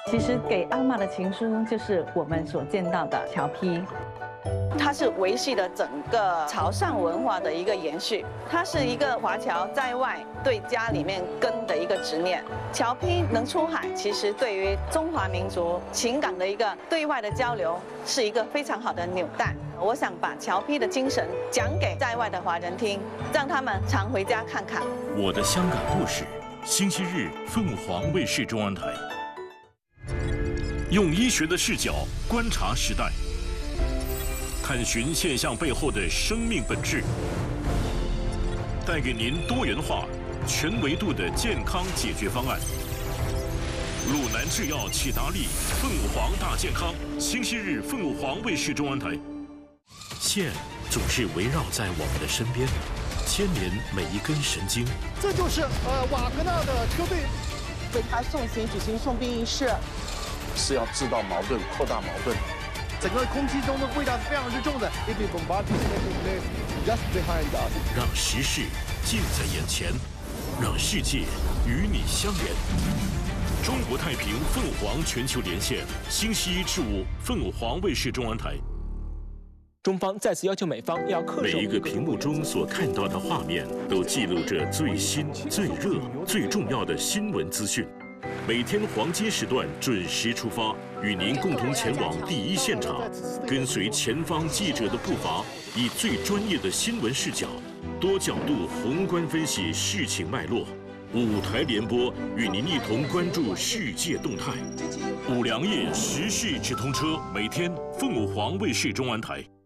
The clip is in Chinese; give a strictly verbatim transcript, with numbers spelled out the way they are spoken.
其实给阿嬷的情书就是我们所见到的侨批。 它是维系了整个潮汕文化的一个延续，它是一个华侨在外对家里面根的一个执念。侨批能出海，其实对于中华民族情感的一个对外的交流，是一个非常好的纽带。我想把侨批的精神讲给在外的华人听，让他们常回家看看。 我的香港故事，星期日凤凰卫视中央台，用医学的视角观察时代。 探寻现象背后的生命本质，带给您多元化、全维度的健康解决方案。鲁南制药启达利凤凰大健康，星期日凤凰卫视中央台。线总是围绕在我们的身边，牵连每一根神经。 这就是呃瓦格纳的车队， 为他送行举行送殡仪式， 是要制造矛盾、扩大矛盾。 整个空气中的味道是非常之重的。 让时事近在眼前，让世界与你相连。中国太平凤凰全球连线，星期一至五，凤凰卫视中央台。 中方再次要求美方要恪守。 每一个屏幕中所看到的画面，都记录着最新、最热、最重要的新闻资讯。 每天黄金时段准时出发，与您共同前往第一现场，跟随前方记者的步伐，以最专业的新闻视角，多角度宏观分析事情脉络。五台联播，与您一同关注世界动态。五粮液时事直通车，每天凤凰卫视中央台。